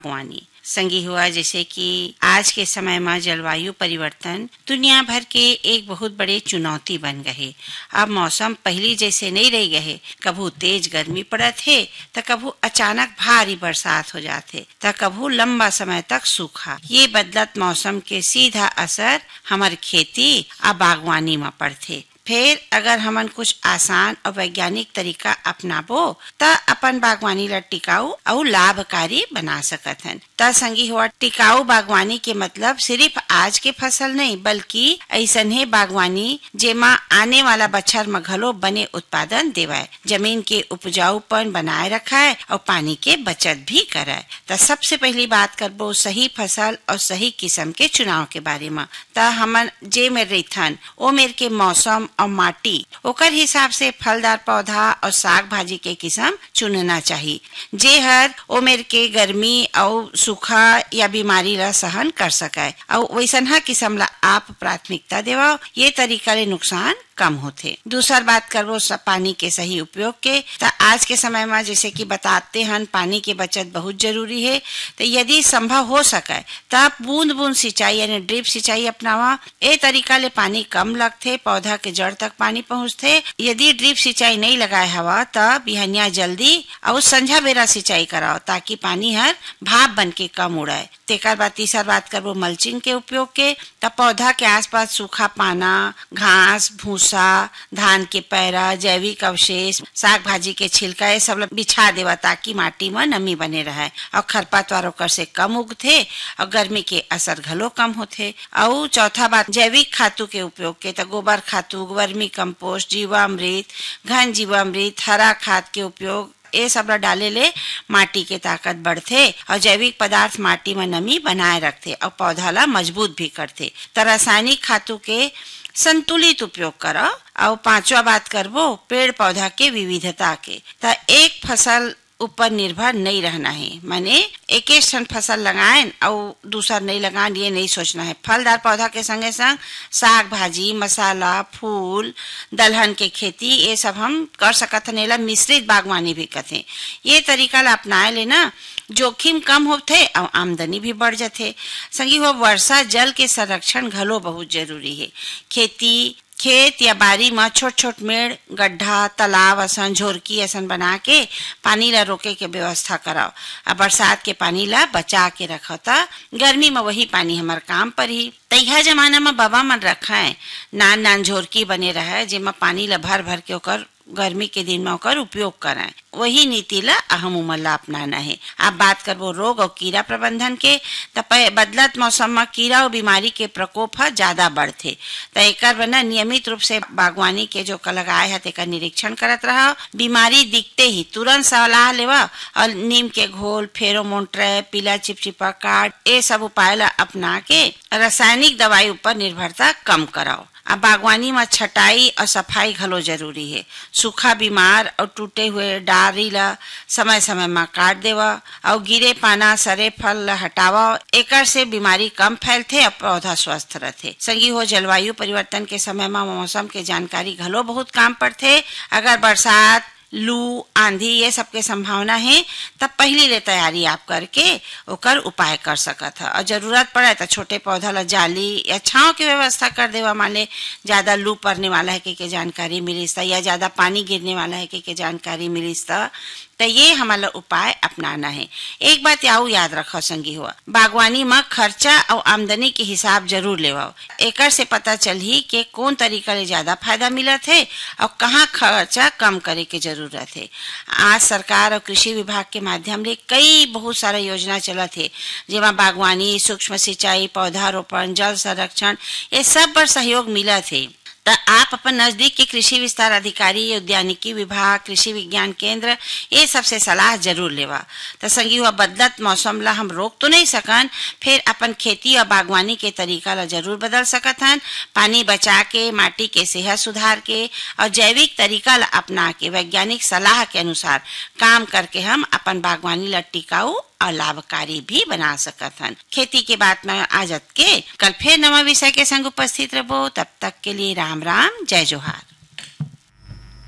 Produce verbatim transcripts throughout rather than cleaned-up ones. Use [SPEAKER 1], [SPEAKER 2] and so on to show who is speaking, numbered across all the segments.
[SPEAKER 1] बागवानी संगी हुआ जैसे कि आज के समय में जलवायु परिवर्तन दुनिया भर के एक बहुत बड़े चुनौती बन गए। अब मौसम पहली जैसे नहीं रह गए। कभू तेज गर्मी पड़त है तो कभू अचानक भारी बरसात हो जाते तो कभू लंबा समय तक सूखा। ये बदलत मौसम के सीधा असर हमार खेती और बागवानी में पड़ते। फिर अगर हमन कुछ आसान और वैज्ञानिक तरीका अपनाबो त अपन बागवानी ला टिकाऊ और लाभकारी बना सकत हन। त संगी हुआ टिकाऊ बागवानी के मतलब सिर्फ आज के फसल नहीं बल्कि ऐसन है बागवानी जेमा आने वाला बछर में घलो बने उत्पादन देवाए, जमीन के उपजाऊपन बनाए रखाए और पानी के बचत भी कराए। त सबसे पहली बात करबो सही फसल और सही किस्म के चुनाव के बारे में। त हमन जे में रेथन ओ मेर के मौसम और माटी ओकर हिसाब से फलदार पौधा और साग भाजी के किस्म चुनना चाहिए जे हर ओ मेर के गर्मी और सूखा या बीमारी ला सहन कर सके और वैसनहा किस्म ला आप प्राथमिकता देवा। ये तरीका ले नुकसान कम होते। दूसर बात करबो सब पानी के सही उपयोग के। तो आज के समय में जैसे कि बताते हैं पानी की बचत बहुत जरूरी है। तो यदि संभव हो सके तब बूंद बूंद सिंचाई यानी ड्रिप सिंचाई अपनावा। ए तरीका ले पानी कम लगते, पौधा के जड़ तक पानी पहुँचते। यदि ड्रिप सिंचाई नहीं लगाए हवा तब बिहनिया जल्दी और संझा बेरा सिंचाई कराओ ताकि पानी हर भाप बन के कम उड़ाए। तेकर बाद तीसर बात करबो मल्चिंग के उपयोग के। तब पौधा के आसपास सूखा पाना, घास, भूसा, धान के पैरा, जैविक अवशेष, साग भाजी के छिलका ये सब बिछा देवा ताकि माटी में नमी बने रहे और खरपतवार ओकर से कम उगते और गर्मी के असर घलो कम होते। और चौथा बात जैविक खातू के उपयोग के। तो गोबर खातू, वर्मी कंपोस्ट, जीवामृत, घन जीवामृत, हरा खाद के उपयोग ये सब डाले ले माटी के ताकत बढ़ते और जैविक पदार्थ माटी में नमी बनाए रखते और पौधा ला मजबूत भी करते। तो रासायनिक खातू के संतुलित उपयोग करो। और पांचवा बात करबो पेड़ पौधा के विविधता के। तो एक फसल ऊपर निर्भर नहीं रहना है, माने एक एक फसल लगाएं और दूसरा नहीं लगाएं ये नहीं सोचना है। फलदार पौधा के संगे संग साग भाजी, मसाला, फूल, दलहन के खेती ये सब हम कर सकत हन। एला मिश्रित बागवानी भी कहते। ये तरीका ला अपनाए लेना जोखिम कम होते और आमदनी भी बढ़ जाते। संगी हो वर्षा जल के संरक्षण घलो बहुत जरूरी है। खेती खेत या बारी में छोट छोट मेड़, गड्ढा, तालाब असन झोरकी असन बना के पानी ला रोके के व्यवस्था कराओ। अब बरसात के पानी ला बचा के रखो ता गर्मी में वही पानी हमार काम पर ही। तैहा जमाना में बाबा मन रखा है नान नान झोरकी बने रहे जेमा पानी ला भर भर के ओकर गर्मी के दिन में ओकर उपयोग कराए। वही नीति ला अहम उमर ला अपनाना है। आप बात करबो रोग और कीड़ा प्रबंधन के। तो बदलत मौसम में कीड़ा और बीमारी के प्रकोप है ज्यादा बढ़ते। तो एकर बना नियमित रूप से बागवानी के जो लगाए है तेकर निरीक्षण करत रहा। बीमारी दिखते ही तुरंत सलाह लेवा और नीम के घोल, फेरोमोन ट्रैप, पीला चिपचिपा काट ये सब उपाय ला अपना के रासायनिक दवाई ऊपर निर्भरता कम कराओ। अब बागवानी में छटाई और सफाई घलो जरूरी है। सूखा, बीमार और टूटे हुए डारी ला समय समय में काट देवा और गिरे पाना, सरे फल ला हटावा। एकर से बीमारी कम फैलते और पौधा स्वस्थ रहते। संगी हो जलवायु परिवर्तन के समय में मौसम के जानकारी घलो बहुत काम पड़ते। अगर बरसात, लू, आंधी ये सब के संभावना है तब पहली ले तैयारी आप करके ओकर उपाय कर सकत है। और जरूरत पड़े तो छोटे पौधा ला जाली या छांव की व्यवस्था कर देवा। मान ले ज्यादा लू पड़ने वाला है के, के जानकारी मिलिस या ज्यादा पानी गिरने वाला है के, के जानकारी मिलिस तो ये हमारा उपाय अपनाना है। एक बात याऊ याद रखो संगी हुआ बागवानी में खर्चा और आमदनी के हिसाब जरूर लेवाओ। एकर से पता चली कि कौन तरीका ले ज्यादा फायदा मिलत है और कहाँ खर्चा कम करे के जरूरत है। आज सरकार और कृषि विभाग के माध्यम ले कई बहुत सारा योजना चलत है जेमा बागवानी, सूक्ष्म सिंचाई, पौधारोपण, जल संरक्षण ये सब पर सहयोग मिलत है। तो आप अपन नजदीक के कृषि विस्तार अधिकारी, उद्यानिकी विभाग, कृषि विज्ञान केंद्र ये सबसे सलाह जरूर लेवा। तो संगी हुआ बदलत मौसम ला हम रोक तो नहीं सकन, फिर अपन खेती और बागवानी के तरीका ला जरूर बदल सकत हन। पानी बचा के, माटी के सेहत सुधार के और जैविक तरीका ला अपना के वैज्ञानिक सलाह के अनुसार काम करके हम अपन बागवानी ला टिकाऊ और लाभकारी भी बना सकत हन। खेती के बात में आजत के कल फिर नवा विषय के संग उपस्थित रहो। तब तक के लिए राम राम, जय जोहार।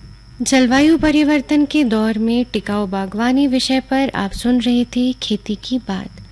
[SPEAKER 2] जलवायु परिवर्तन के दौर में टिकाऊ बागवानी विषय पर आप सुन रहे थे खेती की बात।